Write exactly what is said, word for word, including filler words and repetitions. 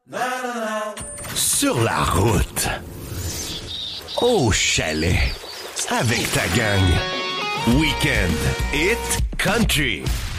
Sur la route. Au chalet. Avec ta gang. Weekend Hit Country.